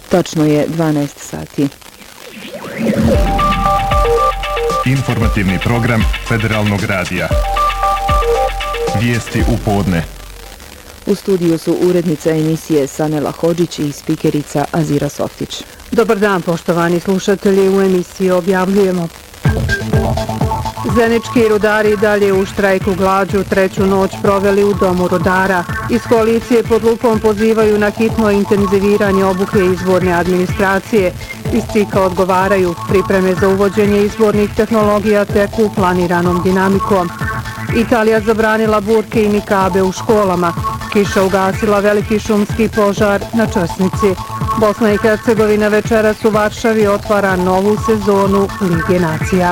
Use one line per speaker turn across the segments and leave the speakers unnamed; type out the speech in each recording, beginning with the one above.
Točno je 12 sati.
Informativni program Federalnog radija. Vijesti u podne.
U studiju su urednica emisije Sanela Hodžić i spikerica Azira Softić.
Dobar dan, poštovani slušatelji, u emisiji objavljujemo. Zenički rudari dalje u štrajku glađu treću noć proveli u Domu rudara. Iz koalicije pod lupom pozivaju na hitno intenziviranje obuke izborne administracije. Iz CIK-a odgovaraju, pripreme za uvođenje izbornih tehnologija teku planiranom dinamikom. Italija zabranila burke i nikabe u školama. Kiša ugasila veliki šumski požar na Črsnici. Bosna i Hercegovina večeras u Varšavi otvara novu sezonu Lige nacija.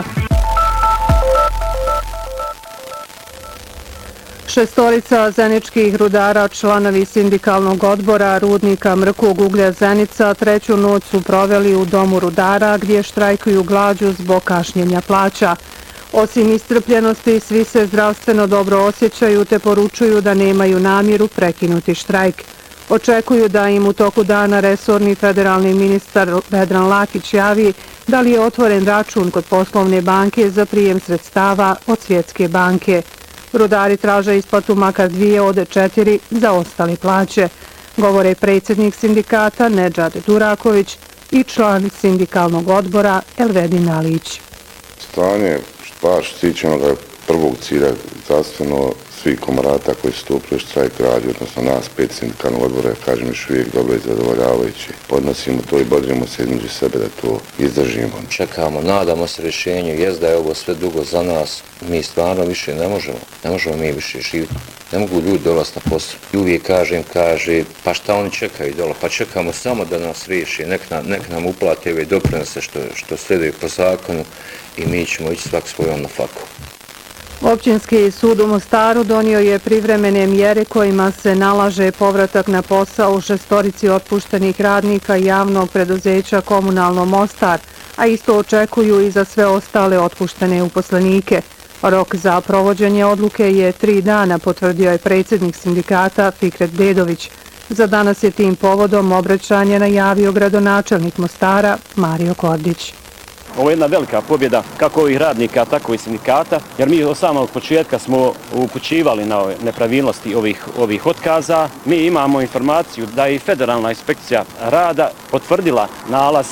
Šestorica zeničkih rudara, članovi sindikalnog odbora rudnika mrkog uglja Zenica, treću noć su proveli u Domu rudara gdje štrajkuju glađu zbog kašnjenja plaća. Osim istrpljenosti, svi se zdravstveno dobro osjećaju te poručuju da nemaju namjeru prekinuti štrajk. Očekuju da im u toku dana resorni federalni ministar Vedran Lakić javi da li je otvoren račun kod poslovne banke za prijem sredstava od Svjetske banke. Rudari traže isplatu makar 2 od 4 za ostale plaće, govore predsjednik sindikata Nedžad Duraković i član sindikalnog odbora Elvedin Alić.
Stanje baš stičeno ga prvog cilja zdravstveno svih komorata koji su stupili štrajk glađu, odnosno nas 5 sindikalnog odbora, kažem još uvijek dobro i zadovoljavajući. Podnosimo to i bodrimo se između sebe da to izdržimo.
Čekamo, nadamo se rješenju, jest da je ovo sve dugo za nas, mi stvarno više ne možemo mi više živjeti. Ne mogu ljudi dolaziti na posao. I uvijek kaže, pa šta oni čekaju dole, pa čekamo samo da nas riješi, nek nam uplate ove doprinose što sleduje po zakonu i mi ćemo ići svak svojom na faku.
Općinski sud u Mostaru donio je privremene mjere kojima se nalaže povratak na posao šestorici otpuštenih radnika javnog preduzeća Komunalno Mostar, a isto očekuju i za sve ostale otpuštene uposlenike. Rok za provođenje odluke je 3 dana, potvrdio je predsjednik sindikata Fikret Dedović. Za danas je tim povodom obraćanje najavio gradonačelnik Mostara Mario Kordić.
Ovo je jedna velika pobjeda kako ovih radnika, tako i sindikata, jer mi od samog početka smo upućivali na nepravilnosti ovih otkaza. Mi imamo informaciju da je i Federalna inspekcija rada potvrdila nalaz